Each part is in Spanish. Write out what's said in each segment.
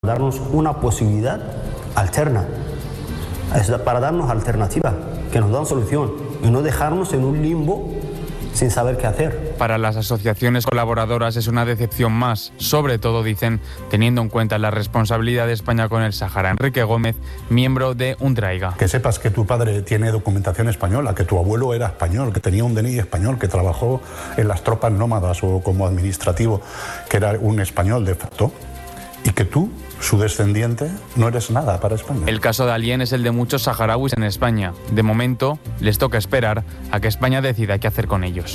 darnos una posibilidad alterna, para darnos alternativa, que nos dan solución y no dejarnos en un limbo sin saber qué hacer. Para las asociaciones colaboradoras es una decepción más, sobre todo, dicen, teniendo en cuenta la responsabilidad de España con el Sáhara. Enrique Gómez, miembro de UNDRAIGA. Que sepas que tu padre tiene documentación española, que tu abuelo era español, que tenía un DNI español, que trabajó en las tropas nómadas o como administrativo, que era un español de facto, y que tú, su descendiente, no eres nada para España. El caso de Alien es el de muchos saharauis en España. De momento, les toca esperar a que España decida qué hacer con ellos.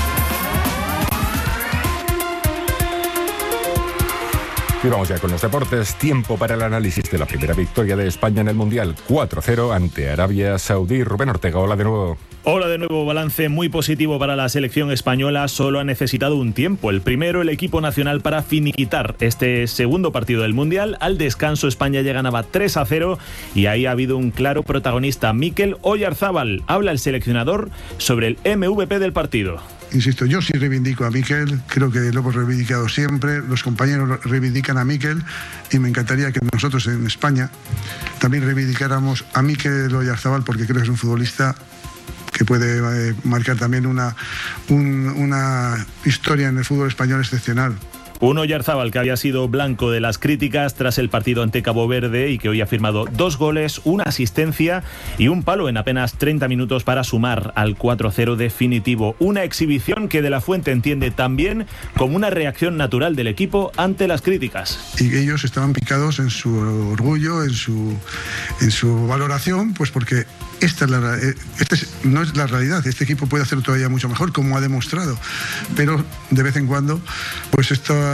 Y vamos ya con los deportes. Tiempo para el análisis de la primera victoria de España en el Mundial. 4-0 ante Arabia Saudí. Rubén Ortega, hola de nuevo. Hola de nuevo, balance muy positivo para la selección española. Solo ha necesitado un tiempo, el primero el equipo nacional, para finiquitar este segundo partido del Mundial. Al descanso España ya ganaba 3-0 y ahí ha habido un claro protagonista, Mikel Oyarzábal. Habla el seleccionador sobre el MVP del partido. Insisto, yo sí reivindico a Mikel, creo que lo hemos reivindicado siempre, los compañeros reivindican a Mikel y me encantaría que nosotros en España también reivindicáramos a Mikel Oyarzábal, porque creo que es un futbolista que puede marcar también una historia en el fútbol español excepcional. Un Oyarzábal que había sido blanco de las críticas tras el partido ante Cabo Verde y que hoy ha firmado 2 goles, una asistencia y un palo en apenas 30 minutos para sumar al 4-0 definitivo. Una exhibición que De la Fuente entiende también como una reacción natural del equipo ante las críticas. Y ellos estaban picados en su orgullo, en su valoración, pues porque esta no es la realidad. Este equipo puede hacerlo todavía mucho mejor, como ha demostrado, pero de vez en cuando pues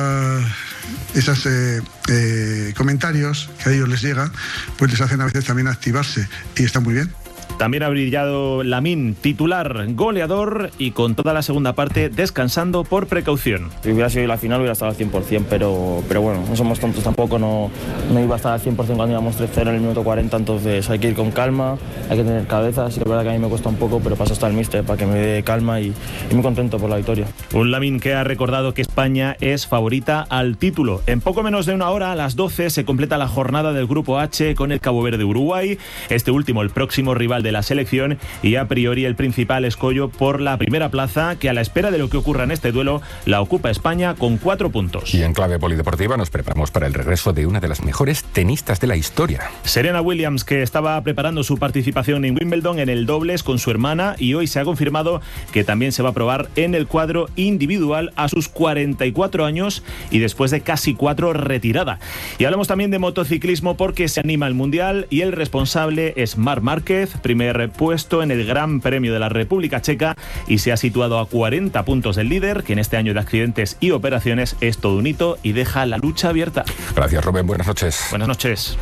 esos comentarios que a ellos les llegan, pues les hacen a veces también activarse, y está muy bien. También ha brillado Lamine, titular, goleador y con toda la segunda parte descansando por precaución. Si hubiera sido la final hubiera estado al 100%, pero bueno, no somos tontos tampoco, no iba a estar al 100% cuando íbamos 3-0 en el minuto 40, entonces hay que ir con calma, hay que tener cabeza. Sí que es verdad que a mí me cuesta un poco, pero paso hasta el míster para que me dé calma y muy contento por la victoria. Un Lamine que ha recordado que España es favorita al título. En poco menos de una hora, a las 12, se completa la jornada del Grupo H con el Cabo Verde-Uruguay, este último el próximo rival de la selección y a priori el principal escollo por la primera plaza, que a la espera de lo que ocurra en este duelo la ocupa España con 4 puntos. Y en clave polideportiva nos preparamos para el regreso de una de las mejores tenistas de la historia. Serena Williams, que estaba preparando su participación en Wimbledon en el dobles con su hermana, y hoy se ha confirmado que también se va a probar en el cuadro individual a sus 44 años y después de casi 4 retirada. Y hablamos también de motociclismo porque se anima el Mundial y el responsable es Marc Márquez, primer puesto en el Gran Premio de la República Checa, y se ha situado a 40 puntos del líder, que en este año de accidentes y operaciones es todo un hito y deja la lucha abierta. Gracias, Rubén. Buenas noches. Buenas noches.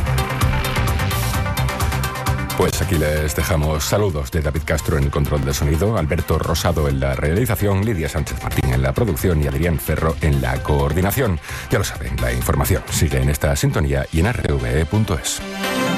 Pues aquí les dejamos saludos de David Castro en el control de sonido, Alberto Rosado en la realización, Lidia Sánchez Martín en la producción y Adrián Ferro en la coordinación. Ya lo saben, la información sigue en esta sintonía y en rtve.es.